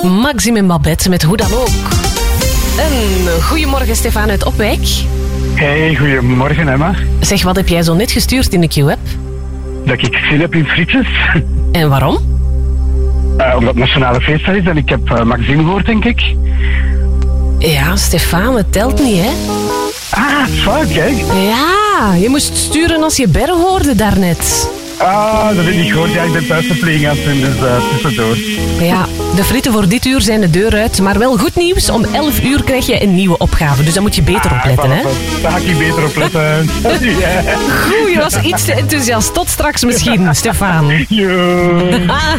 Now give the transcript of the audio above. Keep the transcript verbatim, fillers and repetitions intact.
Maxime en Babette met Hoe dan ook. En goedemorgen Stefan uit Opwijk. Hey, goedemorgen Emma. Zeg, wat heb jij zo net gestuurd in de Q-app? Dat ik zin heb in frietjes. En waarom? Uh, omdat het Nationale Feestdag is en ik heb uh, Maxime gehoord, denk ik. Ja, Stefan, het telt niet, hè? Ah, fuck, hè? Ja, je moest sturen als je Berre hoorde daarnet. Ah, dat heb ik niet gehoord. Ja, ik ben thuis de pleging aan het doen, dus uh, tussendoor. Ja, de frieten voor dit uur zijn de deur uit. Maar wel goed nieuws, om elf uur krijg je een nieuwe opgave. Dus daar moet je beter op letten, hè? Daar ga ik beter op letten. Goed, je was iets te enthousiast. Tot straks misschien, Stefan. Yo.